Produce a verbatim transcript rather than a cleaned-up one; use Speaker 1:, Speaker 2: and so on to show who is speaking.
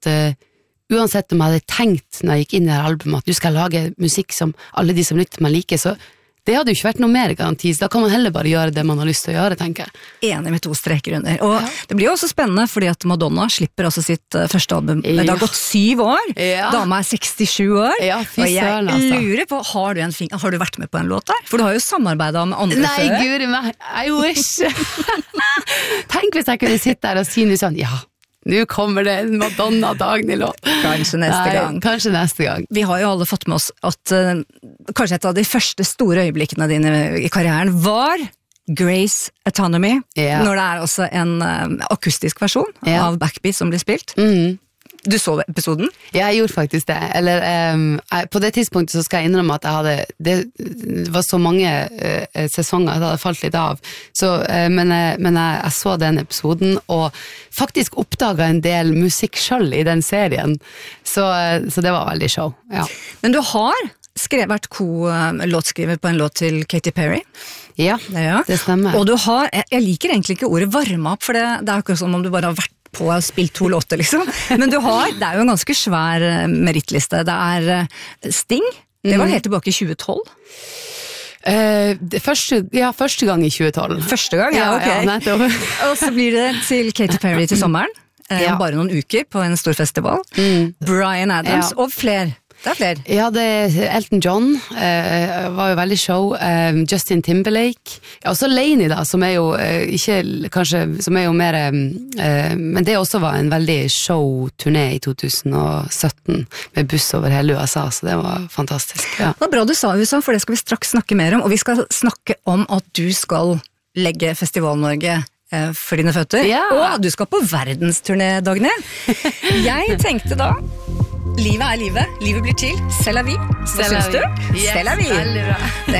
Speaker 1: at uh, uansett om jeg hadde tenkt når jeg gikk inn i det her albumet, at du skal lage musikk som alle de som lytter meg liker, så det hadde jo ikke vært noe mer garanti, så da kan man heller bare gjøre det man har lyst til å gjøre, tenker jeg.
Speaker 2: Enig med to streker under. Og ja. Det blir jo også spennende, fordi at Madonna slipper også sitt uh, første album. Ja. Det har gått syv år. Ja. Dama er sekstisju år.
Speaker 1: Ja, fy
Speaker 2: og jeg
Speaker 1: søren, altså.
Speaker 2: lurer på, har du, en fin, har du vært med på en låt der? For du har jo samarbeidet med andre
Speaker 1: Nei,
Speaker 2: før.
Speaker 1: Nei, guri meg, I wish. Tenk hvis jeg kunne sitte der og si noe sånn, ja, nå kommer det en Madonna-Dagny-låt.
Speaker 2: Kanskje neste
Speaker 1: Nei,
Speaker 2: gang.
Speaker 1: Kanskje neste gang.
Speaker 2: Vi har jo alle fått med oss at uh, kanskje et av de første store øyeblikkene dine i karrieren var Grey's Anatomy,
Speaker 1: ja.
Speaker 2: Når det er også en uh, akustisk versjon ja. Av Backbeat som blir spilt.
Speaker 1: Mhm.
Speaker 2: Du så episoden?
Speaker 1: Ja, jeg gjorde faktisk det. Eller, um, jeg, på det tidspunktet så skal jeg innrømme at jeg hadde, det var så mange uh, sesonger at jeg hadde falt litt av. Så, uh, men uh, men jeg, jeg så den episoden, og faktisk oppdaget en del musikk selv i den serien. Så, uh, så det var veldig show, ja.
Speaker 2: Men du har skrevet, vært co-låtskriver på en låt til Katy Perry.
Speaker 1: Ja, ja, det stemmer.
Speaker 2: Og du har, jeg, jeg liker egentlig ikke ordet varme opp, for det, det er akkurat som om du bare har vært på å spille to låter, liksom. Men du har, det er jo en ganske svær merittliste. Det er Sting, det var helt tilbake i tjue tolv.
Speaker 1: Uh, det første, ja, første gang i tjue tolv.
Speaker 2: Første gang, ja, ok.
Speaker 1: Ja, nettopp.
Speaker 2: Og så blir det til Katy Perry til sommeren. Ja. Bare noen uker på en stor festival. Mm. Bryan Adams, ja. Og flere. Det er flere.
Speaker 1: Ja, det er Elton John, uh, var jo veldig show, uh, Justin Timberlake, ja, også Lainey da, som er jo uh, ikke, kanskje, som er jo mer, uh, men det også var en veldig show-turné i to tusen og sytten, med buss over hele U S A, så det var fantastisk. Ja.
Speaker 2: Det var bra du sa U S A, for det skal vi straks snakke mer om, og vi skal snakke om at du skal legge Festival-Norge for dine føtter, ja. Og du skal på verdensturné, Dagny. Jeg tenkte da, livet er livet, livet blir til, c'est la vie. Hva syns du?
Speaker 1: Yes,
Speaker 2: c'est la vie. Det